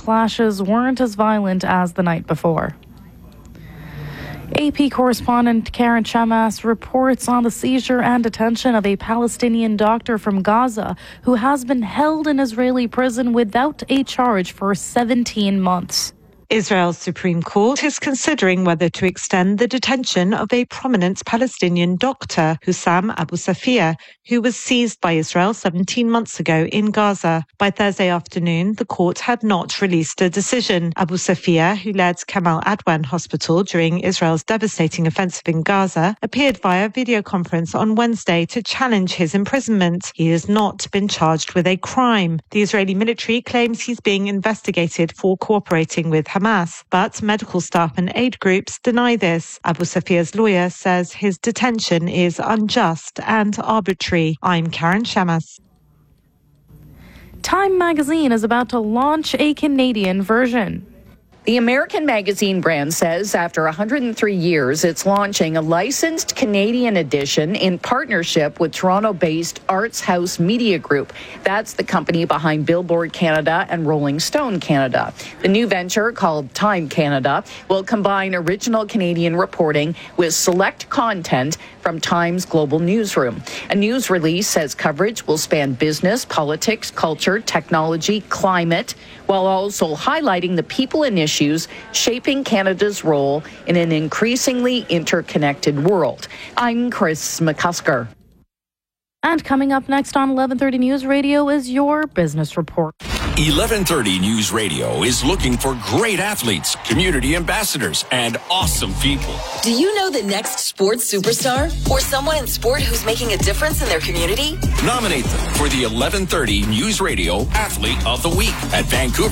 clashes weren't as violent as the night before. AP correspondent Karen Shamas reports on the seizure and detention of a Palestinian doctor from Gaza who has been held in Israeli prison without a charge for 17 months. Israel's Supreme Court is considering whether to extend the detention of a prominent Palestinian doctor, Hussam Abu Safia, who was seized by Israel 17 months ago in Gaza. By Thursday afternoon, the court had not released a decision. Abu Safia, who led Kamal Adwan Hospital during Israel's devastating offensive in Gaza, appeared via video conference on Wednesday to challenge his imprisonment. He has not been charged with a crime. The Israeli military claims he's being investigated for cooperating with Hamas, but medical staff and aid groups deny this. Abu Safia's lawyer says his detention is unjust and arbitrary. I'm Karen Shamas. Time magazine is about to launch a Canadian version. The American magazine brand says after 103 years, it's launching a licensed Canadian edition in partnership with Toronto-based Arts House Media Group. That's the company behind Billboard Canada and Rolling Stone Canada. The new venture, called Time Canada, will combine original Canadian reporting with select content from Time's global newsroom. A news release says coverage will span business, politics, culture, technology, climate, while also highlighting the people and issues shaping Canada's role in an increasingly interconnected world. I'm Chris McCusker. And coming up next on 1130 News Radio is your business report. 1130 News Radio is looking for great athletes, community ambassadors, and awesome people. Do you know the next sports superstar or someone in sport who's making a difference in their community? Nominate them for the 1130 News Radio Athlete of the Week at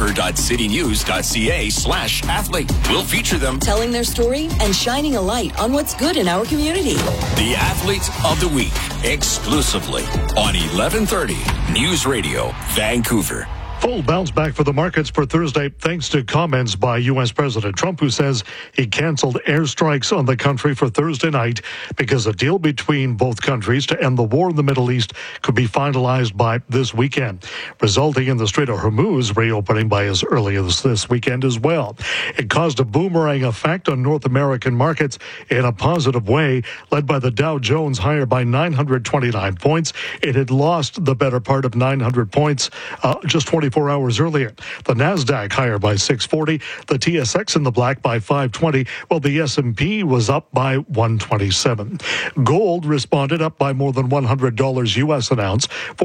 vancouver.citynews.ca/athlete. We'll feature them telling their story and shining a light on what's good in our community. The Athlete of the Week, exclusively on 1130 News Radio, Vancouver. Full bounce back for the markets for Thursday thanks to comments by U.S. President Trump, who says he canceled airstrikes on the country for Thursday night because a deal between both countries to end the war in the Middle East could be finalized by this weekend, resulting in the Strait of Hormuz reopening by as early as this weekend as well. It caused a boomerang effect on North American markets in a positive way, led by the Dow Jones higher by 929 points. It had lost the better part of 900 points just 24 hours earlier. The Nasdaq higher by 640, the TSX in the black by 520, while the S&P was up by 127. Gold responded up by more than $100 U.S. an ounce,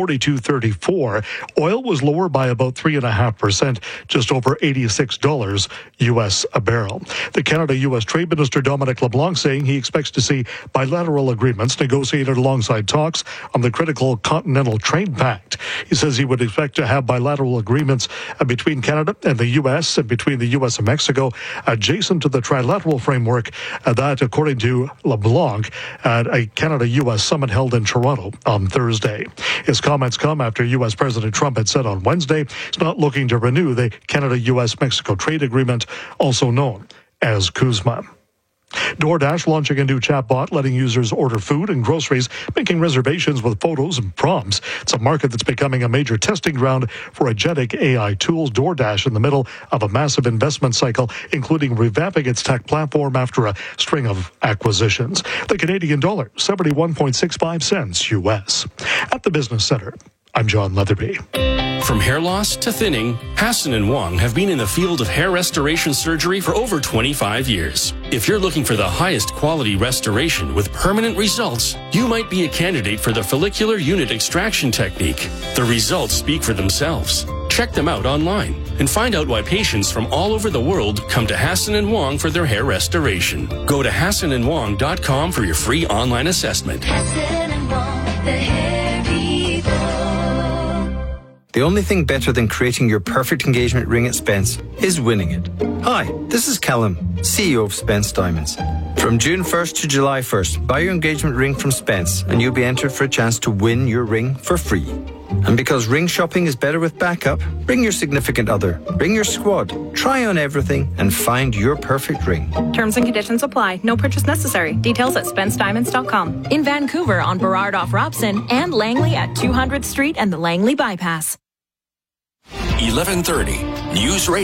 42.34. Oil was lower by about 3.5%, just over $86 U.S. a barrel. The Canada-U.S. Trade Minister Dominic LeBlanc saying he expects to see bilateral agreements negotiated alongside talks on the critical Continental Trade Pact. He says he would expect to have bilateral agreements between Canada and the U.S. and between the U.S. and Mexico adjacent to the trilateral framework that, according to LeBlanc, at a Canada-U.S. summit held in Toronto on Thursday. His comments come after U.S. President Trump had said on Wednesday he's not looking to renew the Canada-U.S.-Mexico trade agreement, also known as CUSMA. DoorDash launching a new chatbot letting users order food and groceries, making reservations with photos and prompts. It's a market that's becoming a major testing ground for agentic AI tools. DoorDash in the middle of a massive investment cycle, including revamping its tech platform after a string of acquisitions. The Canadian dollar, 71.65 cents U.S. At the Business Center, I'm John Leatherby. From hair loss to thinning, Hassan and Wong have been in the field of hair restoration surgery for over 25 years. If you're looking for the highest quality restoration with permanent results, you might be a candidate for the follicular unit extraction technique. The results speak for themselves. Check them out online and find out why patients from all over the world come to Hassan and Wong for their hair restoration. Go to HassanandWong.com for your free online assessment. Hassan and Wong, the hair people. The only thing better than creating your perfect engagement ring at Spence is winning it. Hi, this is Callum, CEO of Spence Diamonds. From June 1st to July 1st, buy your engagement ring from Spence and you'll be entered for a chance to win your ring for free. And because ring shopping is better with backup, bring your significant other, bring your squad, try on everything and find your perfect ring. Terms and conditions apply. No purchase necessary. Details at SpenceDiamonds.com. In Vancouver on Burrard off Robson and Langley at 200th Street and the Langley Bypass. 1130 News Radio.